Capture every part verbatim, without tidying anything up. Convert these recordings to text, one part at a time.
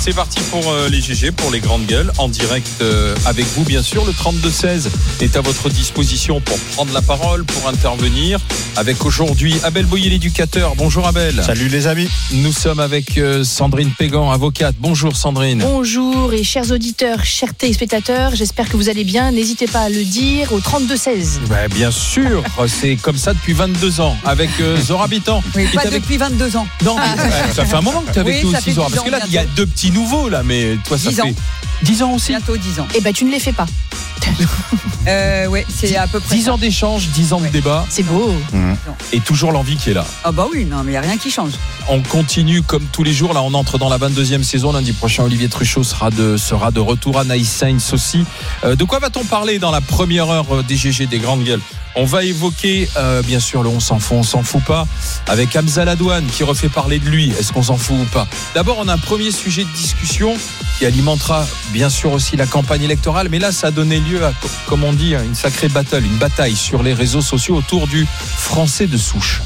c'est parti pour euh, les G G, pour les grandes gueules, en direct euh, avec vous bien sûr. Le trente-deux seize est à votre disposition pour prendre la parole, pour intervenir. Avec aujourd'hui Abel Boyer, l'éducateur. Bonjour Abel. Salut les amis. Nous sommes avec euh, Sandrine Pégan, avocate. Bonjour Sandrine. Bonjour et chers auditeurs, chers téléspectateurs, j'espère que vous allez bien. N'hésitez pas à le dire au trente-deux seize. Ouais, bien sûr, c'est comme ça depuis vingt-deux ans avec euh, Zora Bitan. Oui, pas avec... depuis vingt-deux ans. Non, mais, ouais, ça fait un moment que tu es avec oui, nous ça aussi fait Zora. dix Parce que là, ans, il y a deux petits nouveaux là, mais toi ça dix fait ans. dix ans aussi. Bientôt dix ans. Eh ben tu ne les fais pas. Euh, ouais, c'est à peu près dix ça. ans d'échange, dix ans de Ouais. débat. C'est beau. Mmh. Et toujours l'envie qui est là. Ah bah oui, non, mais il n'y a rien qui change. On continue comme tous les jours. Là, on entre dans la vingt-deuxième saison. Lundi prochain, Olivier Truchot sera de, sera de retour. Anaïs Sainz aussi. Euh, de quoi va-t-on parler dans la première heure des G G, des grandes gueules? On va évoquer, euh, bien sûr, le on s'en fout, on s'en fout pas, avec Hamza Ladouane qui refait parler de lui. Est-ce qu'on s'en fout ou pas? D'abord, on a un premier sujet de discussion qui alimentera, bien sûr, aussi la campagne électorale. Mais là, ça a donné lieu à, comme on dit, une sacrée battle, une bataille sur les réseaux sociaux autour du français de souche.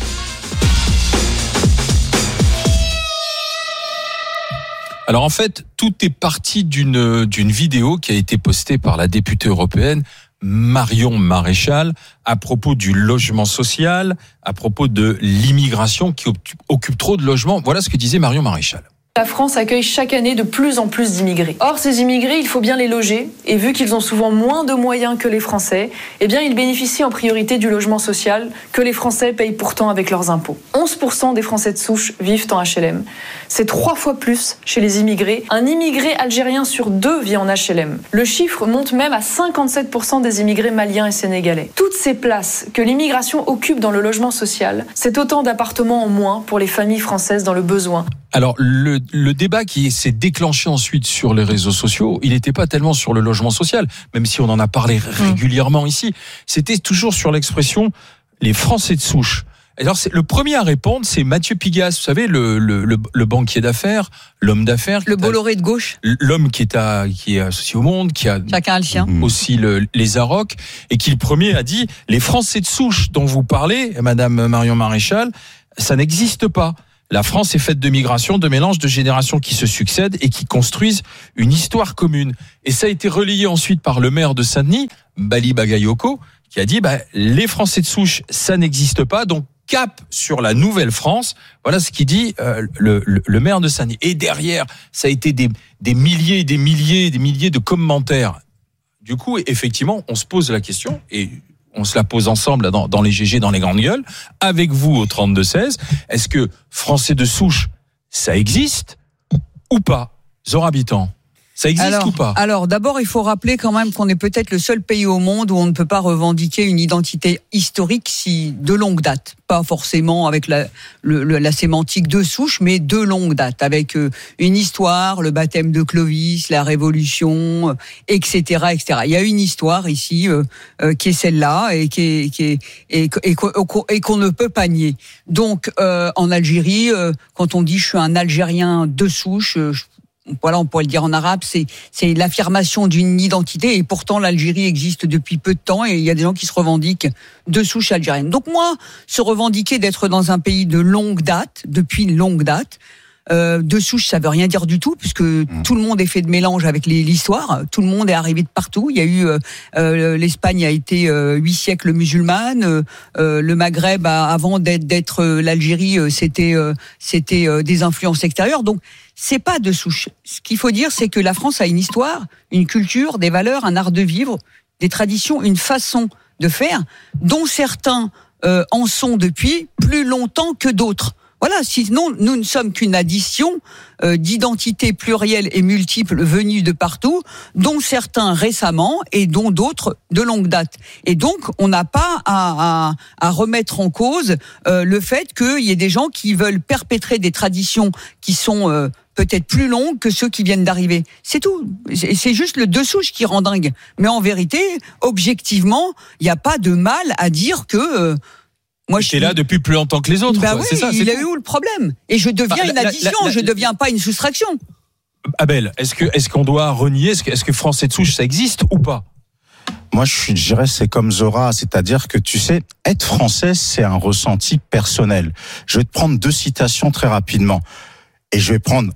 Alors en fait, tout est parti d'une, d'une vidéo qui a été postée par la députée européenne Marion Maréchal à propos du logement social, à propos de l'immigration qui occupe trop de logements. Voilà ce que disait Marion Maréchal. La France accueille chaque année de plus en plus d'immigrés. Or, ces immigrés, il faut bien les loger. Et vu qu'ils ont souvent moins de moyens que les Français, eh bien, ils bénéficient en priorité du logement social que les Français payent pourtant avec leurs impôts. onze pour cent des Français de souche vivent en H L M. C'est trois fois plus chez les immigrés. Un immigré algérien sur deux vit en H L M. Le chiffre monte même à cinquante-sept pour cent des immigrés maliens et sénégalais. Toutes ces places que l'immigration occupe dans le logement social, c'est autant d'appartements en moins pour les familles françaises dans le besoin. Alors, le, le débat qui s'est déclenché ensuite sur les réseaux sociaux, il n'était pas tellement sur le logement social, même si on en a parlé régulièrement ici. C'était toujours sur l'expression « les Français de souche ». Alors, c'est, le premier à répondre, c'est Mathieu Pigasse, vous savez, le, le, le, le banquier d'affaires, l'homme d'affaires. Le Bolloré de gauche. L'homme qui est, à, qui est associé au Monde, qui a Chacun a le sien. Aussi le, les Arocs, et qui le premier a dit « les Français de souche dont vous parlez, Madame Marion Maréchal, ça n'existe pas ». La France est faite de migration, de mélange de générations qui se succèdent et qui construisent une histoire commune. Et ça a été relayé ensuite par le maire de Saint-Denis, Bali Bagayoko, qui a dit bah, les Français de souche, ça n'existe pas, donc cap sur la Nouvelle-France. Voilà ce qu'il dit euh, le, le, le maire de Saint-Denis. Et derrière, ça a été des, des milliers et des milliers et des milliers de commentaires. Du coup, effectivement, on se pose la question et on se la pose ensemble dans, dans les G G, dans les grandes gueules, avec vous au trente-deux seize. Est-ce que Français de souche, ça existe ou pas? Zora Bitan, ça existe alors, ou pas? Alors, d'abord, il faut rappeler quand même qu'on est peut-être le seul pays au monde où on ne peut pas revendiquer une identité historique si de longue date. Pas forcément avec la, le, la sémantique de souche, mais de longue date, avec euh, une histoire, le baptême de Clovis, la Révolution, euh, et cetera, et cetera. Il y a une histoire ici euh, euh, qui est celle-là et qui est, qui est et, et, et, et qu'on ne peut pas nier. Donc, euh, en Algérie, euh, quand on dit je suis un Algérien de souche, euh, je voilà, on pourrait le dire en arabe, c'est, c'est l'affirmation d'une identité, et pourtant l'Algérie existe depuis peu de temps et il y a des gens qui se revendiquent de souche algérienne. Donc moi, se revendiquer d'être dans un pays de longue date, depuis longue date, euh, de souche, ça veut rien dire du tout, puisque mmh. tout le monde est fait de mélange avec les, l'histoire, tout le monde est arrivé de partout. Il y a eu, euh, euh, l'Espagne a été euh, huit siècles musulmane, euh, le Maghreb, a, avant d'être, d'être euh, l'Algérie, euh, c'était, euh, c'était euh, des influences extérieures. Donc c'est pas de souche. Ce qu'il faut dire, c'est que la France a une histoire, une culture, des valeurs, un art de vivre, des traditions, une façon de faire, dont certains euh, en sont depuis plus longtemps que d'autres. Voilà, sinon nous ne sommes qu'une addition euh, d'identités plurielles et multiples venues de partout, dont certains récemment et dont d'autres de longue date. Et donc on n'a pas à, à, à remettre en cause euh, le fait qu'il y ait des gens qui veulent perpétrer des traditions qui sont euh, peut-être plus longues que ceux qui viennent d'arriver. C'est tout. C'est juste le deux souches qui rend dingue. Mais en vérité, objectivement, il n'y a pas de mal à dire que... Euh, Moi, je suis là depuis plus longtemps que les autres. Bah quoi. oui, c'est ça, c'est il tout. a eu où le problème? Et je deviens ah, une la, addition, la, la, je deviens pas une soustraction. Abel, est-ce que est-ce qu'on doit renier, est-ce que est-ce que Français de souche ça existe ou pas? Moi, je, suis, je dirais c'est comme Zora, c'est-à-dire que tu sais, être français, c'est un ressenti personnel. Je vais te prendre deux citations très rapidement, et je vais prendre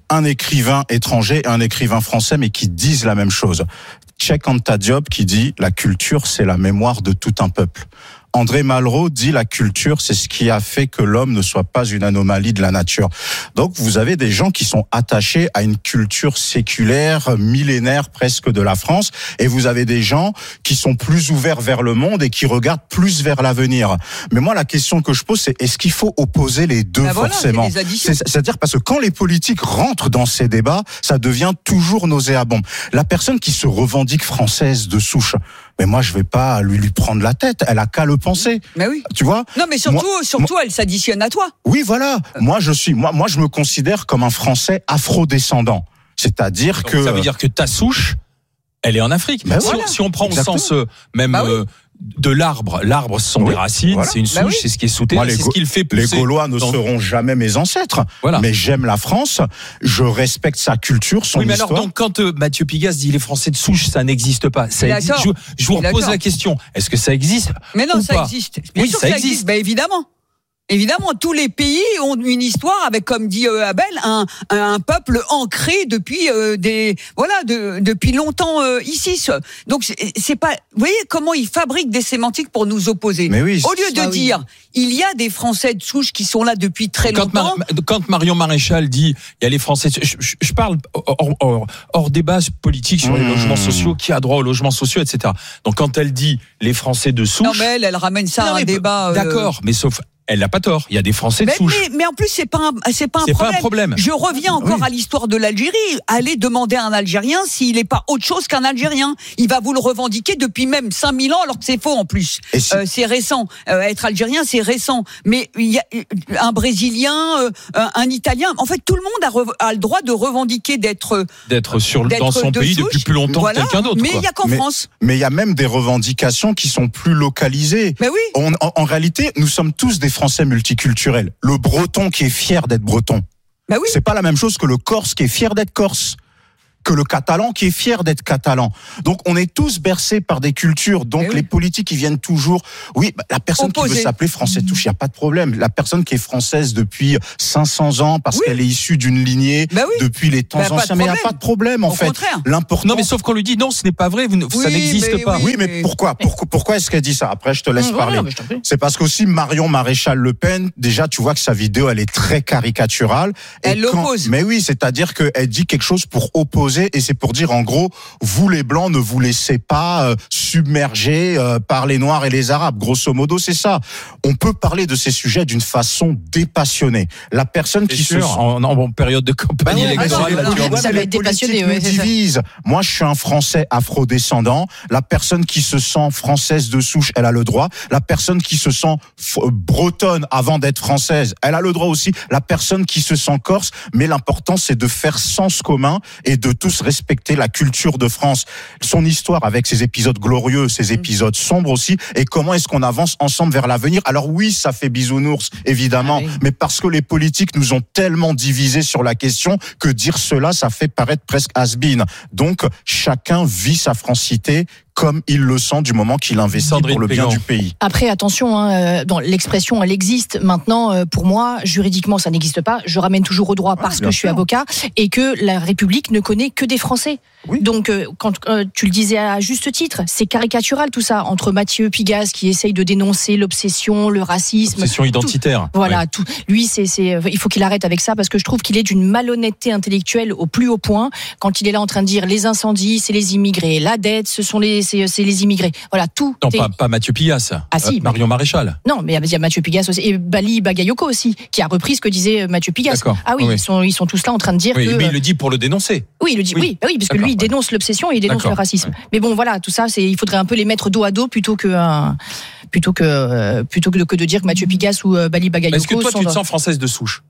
un écrivain étranger et un écrivain français, mais qui disent la même chose. Cheikh Anta Diop qui dit « La culture, c'est la mémoire de tout un peuple ». André Malraux dit la culture, c'est ce qui a fait que l'homme ne soit pas une anomalie de la nature. Donc vous avez des gens qui sont attachés à une culture séculaire, millénaire presque de la France, et vous avez des gens qui sont plus ouverts vers le monde et qui regardent plus vers l'avenir. Mais moi la question que je pose, c'est est-ce qu'il faut opposer les deux ben voilà, forcément c'est, C'est-à-dire parce que quand les politiques rentrent dans ces débats, ça devient toujours nauséabond. La personne qui se revendique française de souche, mais moi je vais pas lui lui prendre la tête, elle a qu'à le penser. Mais oui. Tu vois? Non, mais surtout, moi, surtout, moi, elle s'additionne à toi. Oui, voilà. Euh. Moi, je suis, moi, moi, je me considère comme un Français afro-descendant. C'est-à-dire donc, que ça veut dire que ta souche, elle est en Afrique. Ben si, voilà. si on prend Exactement. au sens euh, même bah oui. euh, de l'arbre, l'arbre ce sont oui. des racines, voilà. c'est une souche, bah oui. c'est ce qui est sous terre, c'est Go- ce qui le fait pousser. Les Gaulois ne dans... seront jamais mes ancêtres. Voilà. Mais j'aime la France, je respecte sa culture, son oui, mais histoire. alors donc quand euh, Mathieu Pigasse dit les Français de souche, ça n'existe pas. Ça existe. Je, je vous repose la question. Est-ce que ça existe? Mais non, ou ça pas existe. Bien oui, sûr ça que ça existe. existe. Ben évidemment. Évidemment, tous les pays ont une histoire avec, comme dit euh, Abel, un, un peuple ancré depuis euh, des voilà de, depuis longtemps euh, ici. Donc c'est, c'est pas, vous voyez comment ils fabriquent des sémantiques pour nous opposer. Mais oui, au lieu de ah dire oui. il y a des Français de souche qui sont là depuis très quand longtemps. Mar- quand Marion Maréchal dit il y a les Français, je, je, je parle hors, hors, hors débat politique sur mmh. les logements sociaux, qui a droit aux logements sociaux, et cetera. Donc quand elle dit les Français de souche, non mais elle, elle ramène ça non, à un débat. Euh... D'accord, mais sauf. Elle n'a pas tort. Il y a des Français de mais, souche. Mais, mais en plus, c'est pas un, c'est pas un c'est problème. Pas un problème. Je reviens encore oui. à l'histoire de l'Algérie. Allez demander à un Algérien s'il n'est pas autre chose qu'un Algérien. Il va vous le revendiquer depuis même cinq mille ans, alors que c'est faux en plus. Si... Euh, c'est récent. Euh, être Algérien, c'est récent. Mais il y a un Brésilien, euh, un Italien. En fait, tout le monde a, re, a le droit de revendiquer d'être d'être sur d'être dans son de pays souche. depuis plus longtemps voilà. que quelqu'un d'autre. Mais il y a qu'en mais, France. Mais il y a même des revendications qui sont plus localisées. Mais oui. On, en, en réalité, nous sommes tous des Français multiculturels. Le Breton qui est fier d'être Breton, bah oui. c'est pas la même chose que le Corse qui est fier d'être Corse, que le Catalan qui est fier d'être Catalan. Donc on est tous bercés par des cultures. Donc oui. les politiques, ils viennent toujours. Oui, bah, la personne Opposé. qui veut s'appeler Français de souche, il y a pas de problème. La personne qui est française depuis cinq cents ans parce oui. qu'elle est issue d'une lignée bah oui. depuis les temps bah, anciens, mais il y a pas de problème en Au fait. Contraire. L'important. Non, mais sauf qu'on lui dit non, ce n'est pas vrai. Vous, oui, ça n'existe mais, pas. Oui, mais, mais pourquoi, pourquoi, pourquoi est-ce qu'elle dit ça? Après, je te laisse mmh, parler. Ouais, c'est parce qu'aussi Marion Maréchal Le Pen, déjà, tu vois que sa vidéo, elle est très caricaturale. Elle l'oppose. Mais oui, c'est-à-dire qu'elle dit quelque chose pour opposer, et c'est pour dire en gros, vous les blancs ne vous laissez pas euh, submerger euh, par les noirs et les arabes. Grosso modo, c'est ça. On peut parler de ces sujets d'une façon dépassionnée. La personne c'est qui sûr, se en, en période de campagne ah électorale, non, non, non, ça va être dépassionné. Ouais, divise. Moi, je suis un Français afro-descendant. La personne qui se sent française de souche, elle a le droit. La personne qui se sent f- bretonne avant d'être française, elle a le droit aussi. La personne qui se sent corse, mais l'important, c'est de faire sens commun et de tous respecter la culture de France, son histoire avec ses épisodes glorieux, ses épisodes sombres aussi, et comment est-ce qu'on avance ensemble vers l'avenir. Alors oui, ça fait bisounours, évidemment, ah oui. mais parce que les politiques nous ont tellement divisés sur la question que dire cela, ça fait paraître presque has-been. Donc, chacun vit sa francité comme il le sent du moment qu'il investit Sandrine pour le bien Pégan. Du pays. Après, attention, hein, dans l'expression, elle existe. Maintenant, pour moi, juridiquement, ça n'existe pas. Je ramène toujours au droit parce ouais, que je suis sûr. avocat et que la République ne connaît que des Français. Oui. Donc, quand euh, tu le disais à juste titre, c'est caricatural tout ça, entre Mathieu Pigasse qui essaye de dénoncer l'obsession, le racisme. L'obsession identitaire. Tout. Voilà, ouais. tout. Lui, c'est, c'est, il faut qu'il arrête avec ça parce que je trouve qu'il est d'une malhonnêteté intellectuelle au plus haut point quand il est là en train de dire les incendies, c'est les immigrés, la dette, ce sont les, c'est, c'est les immigrés. Voilà, tout. Non, est... pas, pas Mathieu Pigasse. Ah si. Euh, Marion Maréchal. Non, mais il y a Mathieu Pigasse aussi et Bali Bagayoko aussi qui a repris ce que disait Mathieu Pigasse. D'accord. Ah oui, oui, ils sont, ils sont tous là en train de dire oui, que. Mais il le dit pour le dénoncer. Oui, il le dit. Oui, oui, bah oui parce que lui, il dénonce ouais. l'obsession et il dénonce D'accord. le racisme. Ouais. Mais bon, voilà, tout ça, c'est, il faudrait un peu les mettre dos à dos plutôt que, euh, plutôt que, euh, plutôt que de, que de dire que Mathieu Pigasse ou euh, Bali Bagayoko. Est-ce que toi, sont tu te sens française de souche?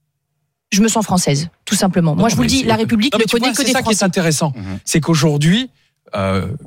Je me sens française, tout simplement. Non, moi, je vous le dis, la République ne connaît vois, que des Français. C'est ça qui est intéressant. Mmh. C'est qu'aujourd'hui, euh,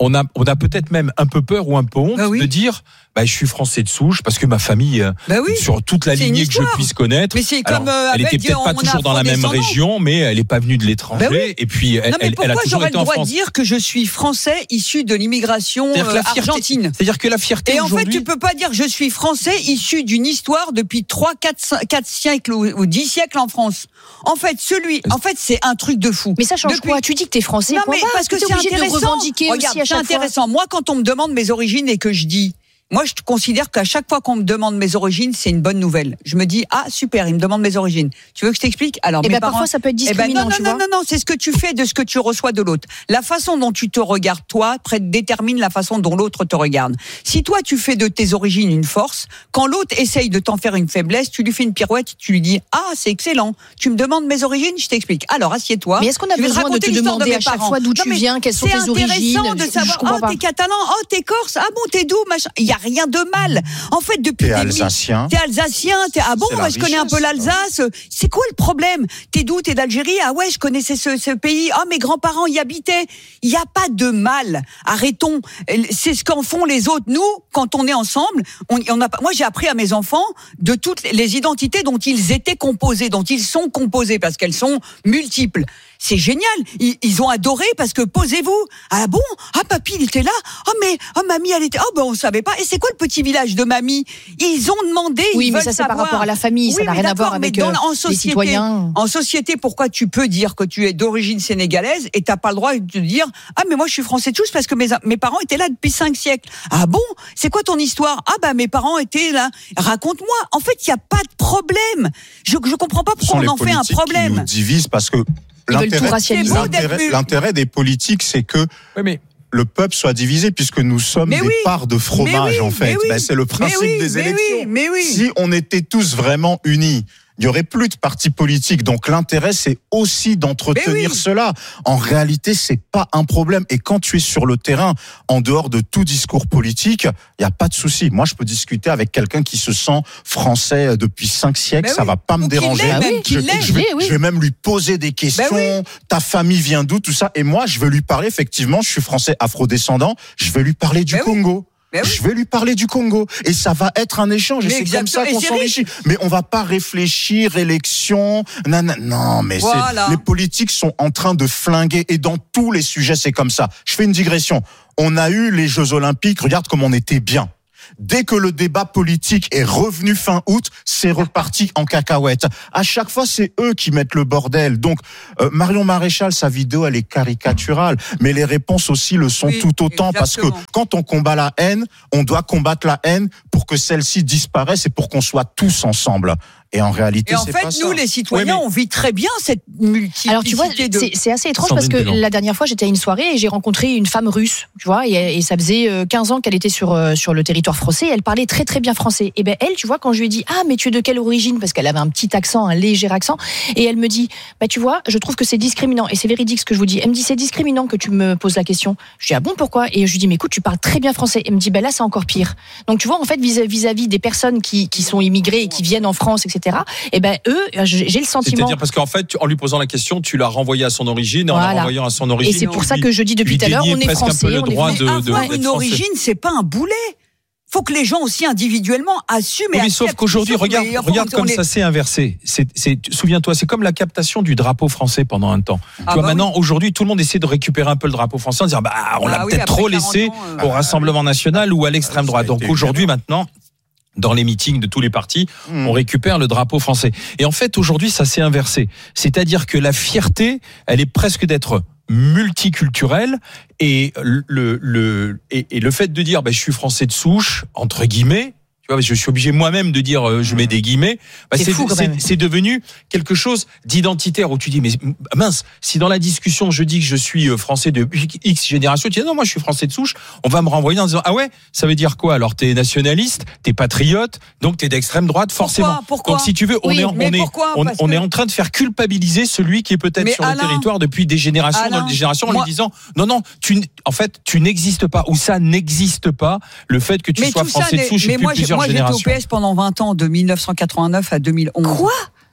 on a, on a peut-être même un peu peur ou un peu honte bah oui. de dire, bah, je suis français de souche parce que ma famille, bah oui. sur toute la c'est lignée que je puisse connaître, mais c'est comme alors, elle était peut-être pas toujours dans la même région, mais elle est pas venue de l'étranger. Bah oui. Et puis, elle, non, mais elle, elle a toujours été en France. Pourquoi j'aurais le droit de dire que je suis français issu de l'immigration euh, argentine? C'est-à-dire que la fierté. Et en aujourd'hui... fait, tu peux pas dire que je suis français issu d'une histoire depuis trois, quatre siècles ou, ou dix siècles en France. En fait, celui, en fait, c'est un truc de fou. Mais ça change depuis... quoi? Tu dis que t'es français. Non, mais parce que c'est intéressant. De revendiquer Regarde, aussi à chaque c'est intéressant. Fois. Moi, quand on me demande mes origines et que je dis, moi, je considère qu'à chaque fois qu'on me demande mes origines, c'est une bonne nouvelle. Je me dis, ah, super, il me demande mes origines. Tu veux que je t'explique? Alors, et mes ben, parents... parfois, ça peut être discriminant, eh ben, non, non, tu non, vois. non, non, c'est ce que tu fais de ce que tu reçois de l'autre. La façon dont tu te regardes, toi, détermine la façon dont l'autre te regarde. Si toi, tu fais de tes origines une force, quand l'autre essaye de t'en faire une faiblesse, tu lui fais une pirouette, tu lui dis, ah, c'est excellent. Tu me demandes mes origines, je t'explique. Alors, assieds-toi. Mais est-ce qu'on a besoin de te demander de à chaque fois d'où tu viens, quelles sont tes origines? C'est intéressant de savoir, oh, t'es catalan, oh, t'es corse, ah bon, t'es d'où, machin. Il y a rien de mal. En fait, depuis t'es alsacien. T'es alsacien. T'es ah bon, moi, je connais un peu l'Alsace. C'est quoi le problème? T'es d'où? T'es d'Algérie? Ah ouais, je connaissais ce, ce pays. Ah, mes grands-parents y habitaient. Il y a pas de mal. Arrêtons. C'est ce qu'en font les autres. Nous, quand on est ensemble, on, on a. Moi, j'ai appris à mes enfants de toutes les identités dont ils étaient composés, dont ils sont composés, parce qu'elles sont multiples. C'est génial. Ils, ils ont adoré parce que posez-vous. Ah bon? Ah papy il était là. Ah mais ah mamie elle était. Ah ben on savait pas. Et c'est quoi le petit village de mamie? Ils ont demandé. Oui ils mais ça c'est savoir. par rapport à la famille. Oui, ça n'a rien à voir avec dans, euh, en société, les citoyens. En société, pourquoi tu peux dire que tu es d'origine sénégalaise et t'as pas le droit de te dire ah mais moi je suis français de tous parce que mes mes parents étaient là depuis cinq siècles. Ah bon? C'est quoi ton histoire? Ah bah mes parents étaient là. Raconte-moi. En fait il y a pas de problème. Je je comprends pas pourquoi on en fait un problème. Qui nous divise parce que L'intérêt, l'intérêt, l'intérêt des politiques, c'est que oui, mais... le peuple soit divisé, puisque nous sommes mais des oui. parts de fromage, oui, en fait. Oui. Ben, c'est le principe oui, des élections. Oui, mais oui. Si on était tous vraiment unis, il y aurait plus de partis politiques. Donc l'intérêt, c'est aussi d'entretenir oui. cela. En réalité, c'est pas un problème. Et quand tu es sur le terrain, en dehors de tout discours politique, il y a pas de souci. Moi, je peux discuter avec quelqu'un qui se sent français depuis cinq siècles. Mais ça oui. va pas me Ou déranger. Même, je, je, vais, oui. je vais même lui poser des questions. Oui. Ta famille vient d'où, tout ça. Et moi, je vais lui parler. Effectivement, je suis français afrodescendant. Je vais lui parler du mais Congo. Oui. Oui. Je vais lui parler du Congo et ça va être un échange. Mais et c'est comme ça qu'on s'enrichit. Mais on va pas réfléchir élection. Non, non, non mais voilà. c'est, les politiques sont en train de flinguer et dans tous les sujets c'est comme ça. Je fais une digression. On a eu les Jeux Olympiques. Regarde comme on était bien. Dès que le débat politique est revenu fin août, c'est reparti en cacahuète. À chaque fois, c'est eux qui mettent le bordel. Donc, euh, Marion Maréchal, sa vidéo, elle est caricaturale, mais les réponses aussi le sont oui, tout autant, exactement. Parce que quand on combat la haine, on doit combattre la haine pour que celle-ci disparaisse et pour qu'on soit tous ensemble. Et en réalité, et en c'est fait, pas nous, ça. les citoyens, oui, mais... on vit très bien cette multiplicité. Alors, tu vois, de... c'est, c'est assez étrange parce que la dernière fois, j'étais à une soirée et j'ai rencontré une femme russe, tu vois, et, et ça faisait quinze ans qu'elle était sur, sur le territoire français et elle parlait très, très bien français. Et ben, elle, tu vois, quand je lui ai dit, ah, mais tu es de quelle origine? Parce qu'elle avait un petit accent, un léger accent. Et elle me dit, bah, tu vois, je trouve que c'est discriminant. Et c'est véridique ce que je vous dis. Elle me dit, c'est discriminant que tu me poses la question. Je dis, ah bon, pourquoi? Et je lui dis, mais écoute, tu parles très bien français. Elle me dit, ben là, c'est encore pire. Donc, tu vois, en fait, vis-à-vis des personnes qui, qui sont immigrées et qui viennent en France, et cetera, et ben, eux, j'ai le sentiment. C'est-à-dire parce qu'en fait, en lui posant la question, tu l'as renvoyé à son origine, et voilà. en la renvoyant à son origine. Et c'est pour ça que je dis depuis tout à l'heure, on est français. Un peu le droit de, de, avoir une origine, c'est pas un boulet. Faut que les gens aussi individuellement assument. Oui, mais sauf qu'aujourd'hui, regarde, enfin, regarde comme est... ça s'est inversé. C'est, c'est, souviens-toi, c'est comme la captation du drapeau français pendant un temps. Ah tu bah vois, maintenant, oui. aujourd'hui, tout le monde essaie de récupérer un peu le drapeau français en disant, bah, on ah l'a oui, peut-être trop laissé ans, euh... au Rassemblement National ou à l'extrême droite. Donc aujourd'hui, maintenant, dans les meetings de tous les partis, mmh. on récupère le drapeau français. Et en fait, aujourd'hui, ça s'est inversé. C'est-à-dire que la fierté, elle est presque d'être multiculturelle et le, le, et, et le fait de dire, bah, je suis français de souche, entre guillemets, tu vois, je suis obligé moi-même de dire, euh, je mets des guillemets. Bah, c'est, c'est, fou, c'est, c'est devenu quelque chose d'identitaire où tu dis, mais mince, si dans la discussion je dis que je suis français de X génération, tu dis non, moi je suis français de souche, on va me renvoyer en disant, ah ouais, ça veut dire quoi? Alors t'es nationaliste, t'es patriote, donc t'es d'extrême droite, forcément. Pourquoi, pourquoi donc si tu veux, on, oui, est, on, est, pourquoi, on, on que... est en train de faire culpabiliser celui qui est peut-être mais sur Alain, le territoire depuis des générations, Alain, dans des générations, moi, en lui disant, non, non, tu, en fait, tu n'existes pas, ou ça n'existe pas, le fait que tu mais sois français de souche depuis plusieurs Moi, générations. Moi, j'étais au P S pendant vingt ans, de mille neuf cent quatre-vingt-neuf à deux mille onze. Quoi?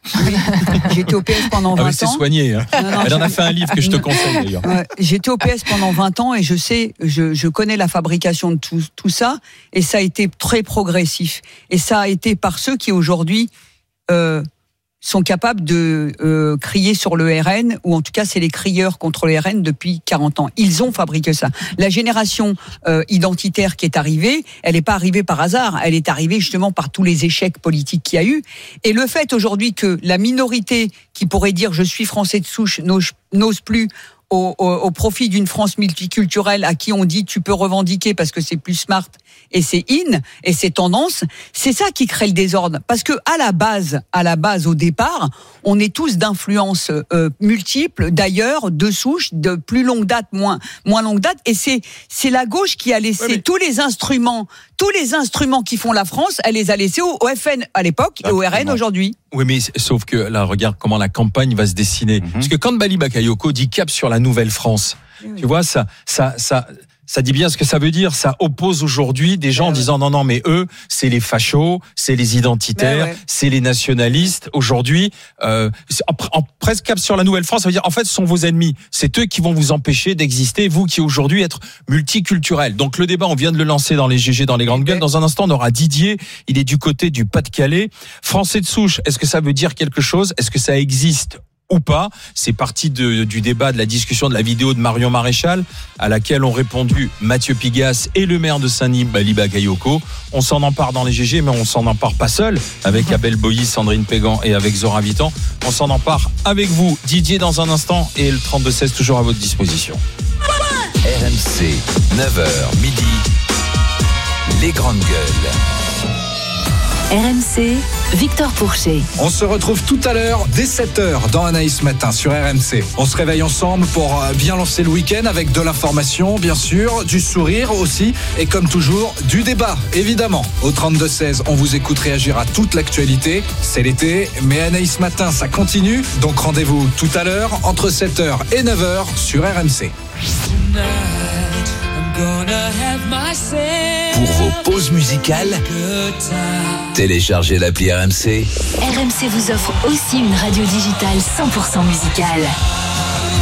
Oui. J'étais au P S pendant vingt ah ans. Oui, c'est soigné. Hein. Non, non, Elle en a fait un livre que je te conseille d'ailleurs. Ouais, j'étais au P S pendant vingt ans et je sais, je, je connais la fabrication de tout, tout ça et ça a été très progressif. Et ça a été par ceux qui aujourd'hui euh, sont capables de euh, crier sur le R N, ou en tout cas c'est les crieurs contre le R N depuis quarante ans. Ils ont fabriqué ça. La génération euh, identitaire qui est arrivée, elle n'est pas arrivée par hasard, elle est arrivée justement par tous les échecs politiques qu'il y a eu. Et le fait aujourd'hui que la minorité qui pourrait dire je suis français de souche n'ose, n'ose plus Au, au, au profit d'une France multiculturelle à qui on dit tu peux revendiquer parce que c'est plus smart et c'est in et c'est tendance, c'est ça qui crée le désordre. Parce que à la base, à la base au départ, on est tous d'influences euh, multiples, d'ailleurs, de souche, de plus longue date, moins moins longue date, et c'est c'est la gauche qui a laissé ouais, mais... tous les instruments, tous les instruments qui font la France, elle les a laissés au, au F N à l'époque et au R N aujourd'hui. Oui, mais sauf que là, regarde comment la campagne va se dessiner. Mm-hmm. Parce que quand Bali Bakayoko dit cap sur la nouvelle France, oui. tu vois, ça, ça, ça, ça dit bien ce que ça veut dire. Ça oppose aujourd'hui des gens ouais, en disant ouais. non, non, mais eux, c'est les fachos, c'est les identitaires, ouais, ouais. c'est les nationalistes. Aujourd'hui, euh, en, en presque cap sur la nouvelle France, ça veut dire en fait, ce sont vos ennemis. C'est eux qui vont vous empêcher d'exister, vous qui aujourd'hui êtes multiculturel. Donc le débat, on vient de le lancer dans les G G, dans les grandes gueules. Dans un instant, on aura Didier. Il est du côté du Pas-de-Calais. Français de souche, est-ce que ça veut dire quelque chose ? Est-ce que ça existe ou pas? C'est parti de, du débat, de la discussion, de la vidéo de Marion Maréchal, à laquelle ont répondu Mathieu Pigas et le maire de Saint-Denis, Bali Bakayoko. On s'en empare dans les G G, mais on s'en empare pas seul, avec Abel Boilly, Sandrine Pégan et avec Zora Vitan. On s'en empare avec vous, Didier, dans un instant, et le trente-deux seize toujours à votre disposition. R M C, neuf heures midi, les grandes gueules. R M C, Victor Pourchet. On se retrouve tout à l'heure dès sept heures dans Anaïs Matin sur R M C. On se réveille ensemble pour bien lancer le week-end avec de l'information, bien sûr, du sourire aussi, et comme toujours, du débat, évidemment. Au trente-deux seize, on vous écoute réagir à toute l'actualité. C'est l'été, mais Anaïs Matin, ça continue. Donc rendez-vous tout à l'heure entre sept heures et neuf heures sur R M C. Pour vos pauses musicales, téléchargez l'appli R M C. R M C vous offre aussi une radio digitale cent pour cent musicale.